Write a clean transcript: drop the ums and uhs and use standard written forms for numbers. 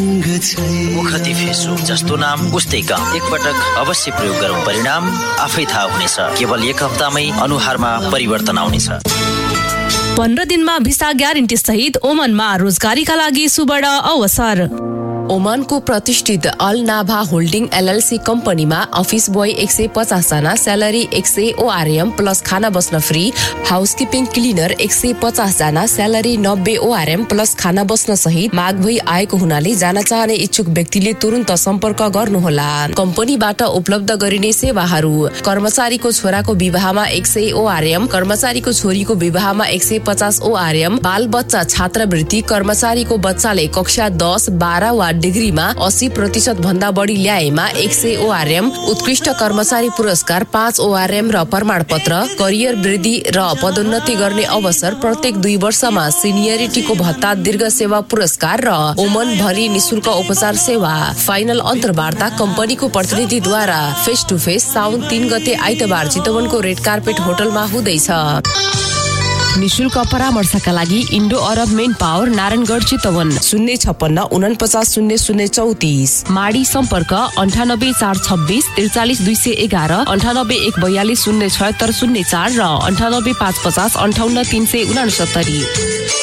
मुखती फेसु जस्तो नाम उस्तै काम। एकपटक अवश्य प्रयोग गरौँ, परिणाम आफै थाहा हुनेछ। केवल एक हप्तामै अनुहारमा परिवर्तन आउनेछ। 15 दिनमा भिसा ग्यारेन्टी सहित ओमनमा रोजगारीका लागि सुवर्ण अवसर। ओमानको प्रतिष्ठित अल नाभा होल्डिङ एलएलसी कम्पनीमा अफिस बोय 150 जना, स्यालेरी 100 ओआरएम प्लस खाना बस्न फ्री। हाउसकिपिङ क्लिनर 150 जना, स्यालेरी 90 ओआरएम प्लस खाना बस्न सहित माग भई आएको हुनाले जान चाहने इच्छुक व्यक्तिले तुरुन्त सम्पर्क गर्नुहोला। कम्पनीबाट उपलब्ध गरिने सेवाहरू: कर्मचारीको छोराको विवाहमा 100 ओआरएम, कर्मचारीको छोरीको विवाहमा 150 ओआरएम, बाल बच्चा छात्रवृत्ति, कर्मचारीको बच्चाले कक्षा 10, 12 वा डिग्रीमा 80% भन्दा बढी ल्याएमा 100 ओआरएम, उत्कृष्ट कर्मचारी पुरस्कार 5 ओआरएम र प्रमाणपत्र, करियर वृद्धि र पदोन्नति गर्ने अवसर, प्रत्येक 2 वर्षमा सिनियरिटीको भत्ता, दीर्घ सेवा पुरस्कार र ओमन भरि निशुल्क उपचार सेवा। फाइनल अन्तर्वार्ता कम्पनीको प्रतिनिधिद्वारा फेस टु फेस साउन 3 गते आइतबार चितवनको रेड कार्पेट होटलमा हुँदैछ। निशुल्क परामर्शका लागि इन्डो अरब मेन पावर, नारायणगढ, चितवन 056 49 0034। माडी सम्पर्क 98 426 43 211, 98 142 076 04 र 98 550 58 369।